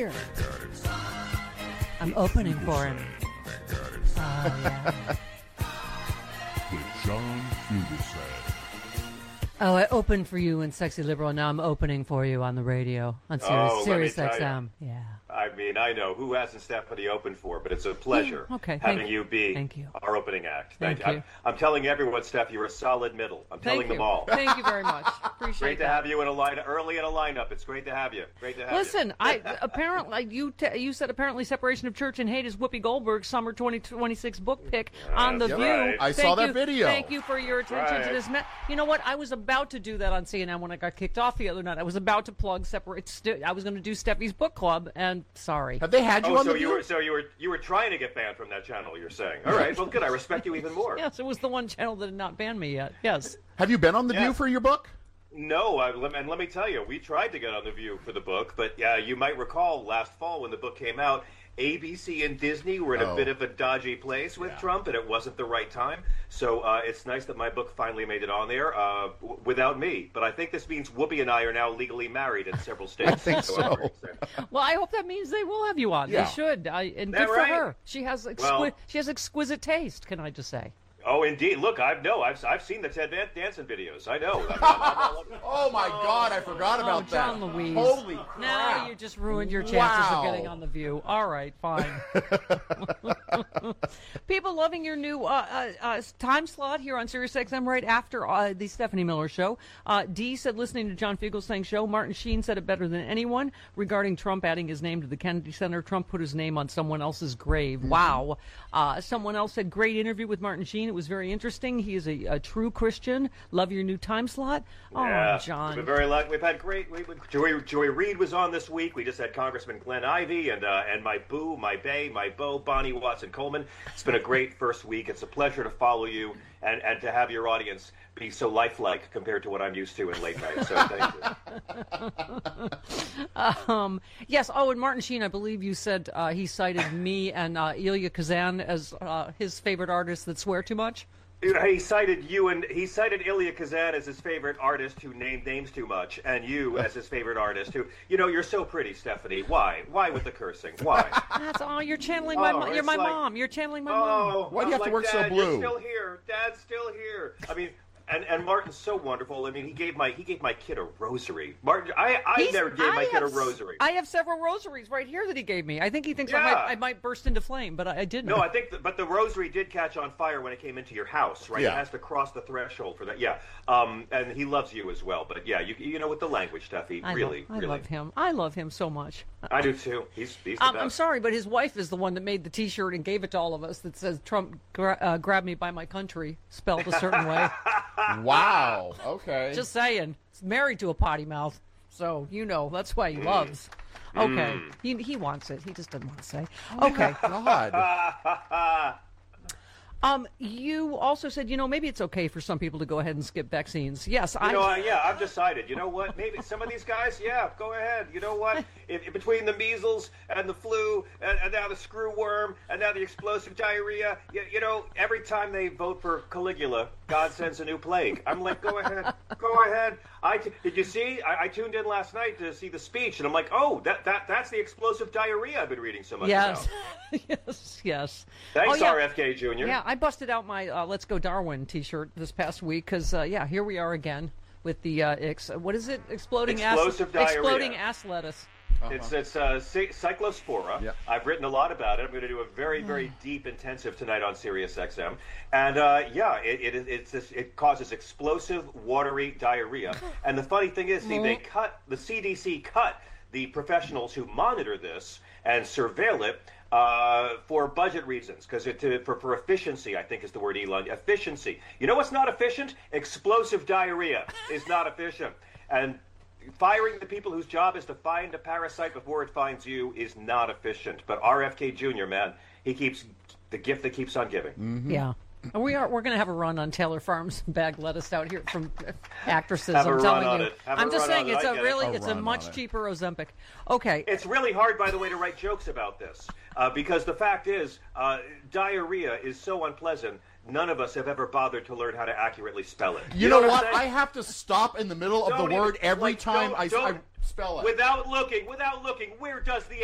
here. I'm opening for him. Oh, yeah. The John Fugelsang. Oh, I opened for you in Sexy Liberal, and now I'm opening for you on the radio on Sirius XM. Yeah. I mean, I know who hasn't Stephanie opened for, but it's a pleasure having you be our opening act. Thank you. I'm telling everyone, Steph, you're a solid middle. I'm telling them all. Thank you very much. Appreciate Great to have you in a lineup, early in a lineup. It's great to have you. Great to have Listen, apparently you said apparently Separation of Church and Hate is Whoopi Goldberg's Summer 2026 book pick on The View. Right. I saw that video. Thank you for your attention to this. You know what? I was about to do that on CNN when I got kicked off the other night. I was about to plug I was going to do Steffi's book club, and sorry. Have they had you on The View? You were trying to get banned from that channel, you're saying. All right, well, good. I respect you even more. Yes, it was the one channel that had not banned me yet. Yes. Have you been on The View for your book? No, and let me tell you, we tried to get on The View for the book, but you might recall last fall when the book came out, ABC and Disney were in a bit of a dodgy place with Trump, and it wasn't the right time. So it's nice that my book finally made it on there without me. But I think this means Whoopi and I are now legally married in several states. I think so. Well, I hope that means they will have you on. Yeah. They should. And good for her. She has exquisite taste, can I just say. Oh, indeed. Look, I've seen the Ted Danson videos. I know. Oh, my God. I forgot about that. John Louise. Holy crap. Now you just ruined your chances of getting on The View. All right, fine. People loving your new time slot here on SiriusXM right after the Stephanie Miller Show. Dee said, listening to John Fugelsang's show, Martin Sheen said it better than anyone regarding Trump adding his name to the Kennedy Center. Trump put his name on someone else's grave. Mm-hmm. Wow. Someone else said, great interview with Martin Sheen. It was very interesting. He is a true Christian. Love your new time slot. Oh, John. We've been very lucky. We've had great. Joy Reid was on this week. We just had Congressman Glenn Ivey and my boo, my bae, my beau, Bonnie Watson Coleman. It's been a great first week. It's a pleasure to follow you and to have your audience be so lifelike compared to what I'm used to in late night. So thank you. Yes. Oh, and Martin Sheen, I believe you said he cited me and Elia Kazan as his favorite artists that swear too much. He cited you, and he cited Elia Kazan as his favorite artist who named names too much, and you as his favorite artist who, you're so pretty, Stephanie. Why? Why with the cursing? Why? That's all. You're channeling my mom. You're my mom. You're channeling my mom. Why do you have to work so blue? You're still here. Dad's still here. I mean, and Martin's so wonderful. I mean, he gave my kid a rosary. Martin, I never gave my kid a rosary. I have several rosaries right here that he gave me. I think he thinks I might burst into flame, but I didn't. No, I think, but the rosary did catch on fire when it came into your house, right? Yeah. It has to cross the threshold for that. Yeah, and he loves you as well. But yeah, you know, with the language stuff, I love him. I love him so much. I do too. He's the best. I'm sorry, but his wife is the one that made the T-shirt and gave it to all of us that says "Trump grabbed me by my country," spelled a certain way. Wow. Okay. Just saying. He's married to a potty mouth, so that's why he loves. Okay. He wants it. He just doesn't want to say. Okay. God. You also said, maybe it's okay for some people to go ahead and skip vaccines. Yes, I've decided. You know what? Maybe some of these guys, go ahead. You know what? If between the measles and the flu and now the screwworm and now the explosive diarrhea, every time they vote for Caligula, God sends a new plague. I'm like, go ahead. Did you see? I tuned in last night to see the speech, and I'm like, oh, that's the explosive diarrhea I've been reading so much about. Yes. Thanks, RFK Jr. Yeah, I busted out my Let's Go Darwin T-shirt this past week because, here we are again with the what is it? Exploding ass lettuce. It's cyclospora. Yeah. I've written a lot about it. I'm going to do a very, very deep intensive tonight on SiriusXM. And it causes explosive, watery diarrhea. And the funny thing is, the CDC cut the professionals who monitor this and surveil it for budget reasons, because for efficiency, I think is the word, Elon. Efficiency. You know what's not efficient? Explosive diarrhea is not efficient. And firing the people whose job is to find a parasite before it finds you is not efficient. But RFK Jr., man, he keeps the gift that keeps on giving. Mm-hmm. Yeah. We're going to have a run on Taylor Farms bag lettuce out here from actresses. I'm telling you. I'm just saying it's a much cheaper Ozempic. Okay. It's really hard, by the way, to write jokes about this because the fact is diarrhea is so unpleasant. None of us have ever bothered to learn how to accurately spell it. You know what? I have to stop in the middle of the word every time I spell it. Without looking, where does the